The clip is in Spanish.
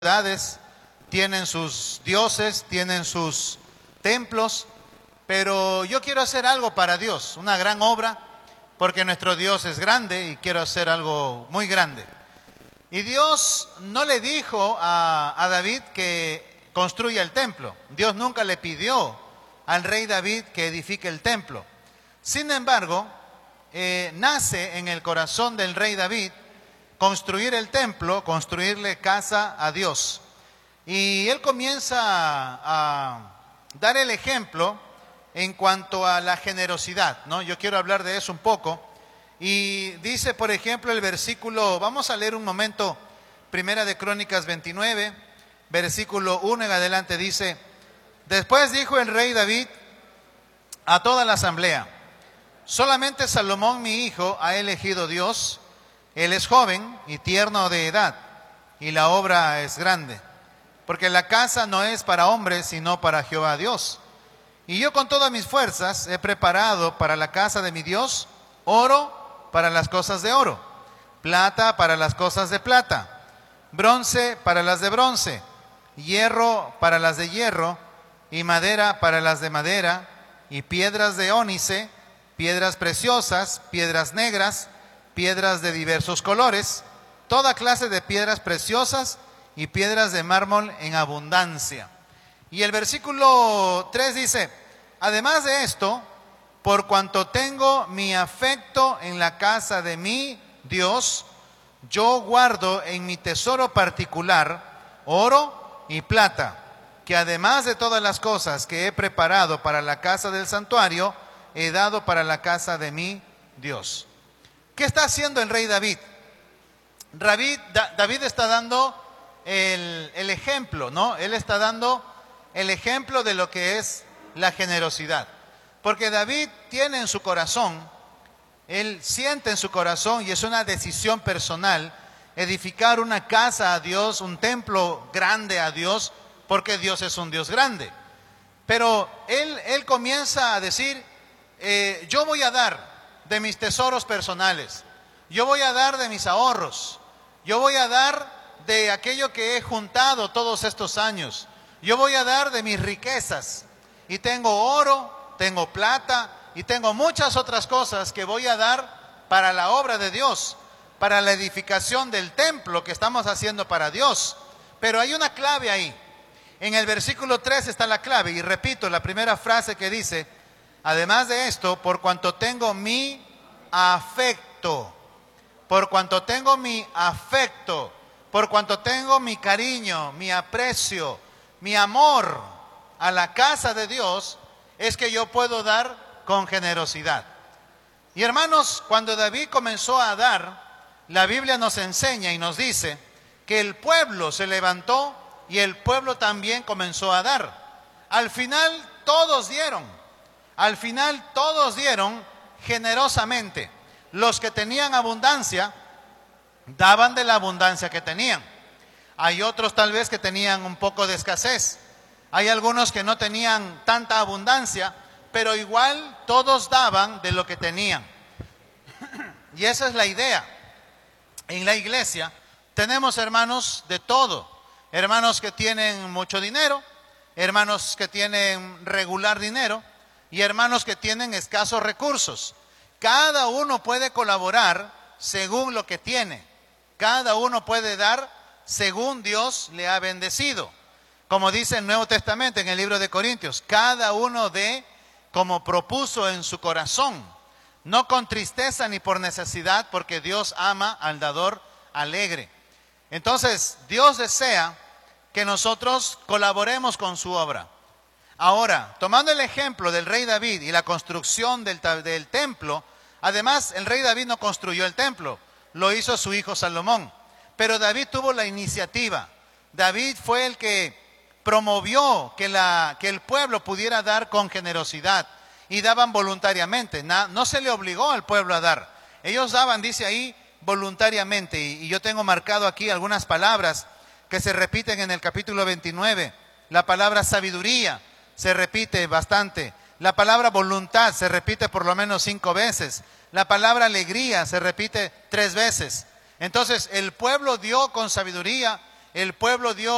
ciudades tienen sus dioses, tienen sus templos, pero yo quiero hacer algo para Dios, una gran obra, porque nuestro Dios es grande y quiero hacer algo muy grande. Y Dios no le dijo a David que construya el templo. Dios nunca le pidió al rey David que edifique el templo. Sin embargo, nace en el corazón del rey David construir el templo, construirle casa a Dios. Y él comienza a dar el ejemplo en cuanto a la generosidad, ¿no? Yo quiero hablar de eso un poco. Y dice, por ejemplo, el versículo, vamos a leer un momento, Primera de Crónicas 29, versículo 1 en adelante, dice: Después dijo el rey David a toda la asamblea: solamente Salomón mi hijo ha elegido Dios. Él es joven y tierno de edad, y la obra es grande, porque la casa no es para hombres, sino para Jehová Dios. Y yo con todas mis fuerzas he preparado para la casa de mi Dios oro para las cosas de oro, plata para las cosas de plata, bronce para las de bronce, hierro para las de hierro, y madera para las de madera, y piedras de ónice, piedras preciosas, piedras negras, piedras de diversos colores, toda clase de piedras preciosas y piedras de mármol en abundancia. Y el versículo 3 dice: además de esto, por cuanto tengo mi afecto en la casa de mi Dios, yo guardo en mi tesoro particular oro y plata, que además de todas las cosas que he preparado para la casa del santuario, he dado para la casa de mi Dios. ¿Qué está haciendo el rey David? David está dando el ejemplo, ¿no? Él está dando el ejemplo de lo que es la generosidad. Porque David tiene en su corazón, él siente en su corazón, y es una decisión personal, edificar una casa a Dios, un templo grande a Dios, porque Dios es un Dios grande. Pero él comienza a decir: yo voy a dar de mis tesoros personales, yo voy a dar de mis ahorros, yo voy a dar de aquello que he juntado todos estos años, yo voy a dar de mis riquezas, y tengo oro, tengo plata, y tengo muchas otras cosas que voy a dar para la obra de Dios, para la edificación del templo que estamos haciendo para Dios. Pero hay una clave ahí. En el versículo 3 está la clave, y repito la primera frase que dice: además de esto, por cuanto tengo mi afecto, por cuanto tengo mi afecto, por cuanto tengo mi cariño, mi aprecio, mi amor a la casa de Dios, es que yo puedo dar con generosidad. Y hermanos, cuando David comenzó a dar, la Biblia nos enseña y nos dice que el pueblo se levantó y el pueblo también comenzó a dar. Al final todos dieron. Al final todos dieron generosamente. Los que tenían abundancia, daban de la abundancia que tenían. Hay otros tal vez que tenían un poco de escasez. Hay algunos que no tenían tanta abundancia, pero igual todos daban de lo que tenían. Y esa es la idea. En la iglesia tenemos hermanos de todo. Hermanos que tienen mucho dinero, hermanos que tienen regular dinero, y hermanos que tienen escasos recursos. Cada uno puede colaborar según lo que tiene. Cada uno puede dar según Dios le ha bendecido. Como dice el Nuevo Testamento en el libro de Corintios: cada uno dé como propuso en su corazón, no con tristeza ni por necesidad, porque Dios ama al dador alegre. Entonces, Dios desea que nosotros colaboremos con su obra. Ahora, tomando el ejemplo del rey David y la construcción del templo, además el rey David no construyó el templo, lo hizo su hijo Salomón. Pero David tuvo la iniciativa. David fue el que promovió que el pueblo pudiera dar con generosidad, y daban voluntariamente. No se le obligó al pueblo a dar. Ellos daban, dice ahí, voluntariamente. Y yo tengo marcado aquí algunas palabras que se repiten en el capítulo 29. La palabra sabiduría se repite bastante. La palabra voluntad se repite por lo menos 5 veces. La palabra alegría se repite 3 veces. Entonces el pueblo dio con sabiduría, el pueblo dio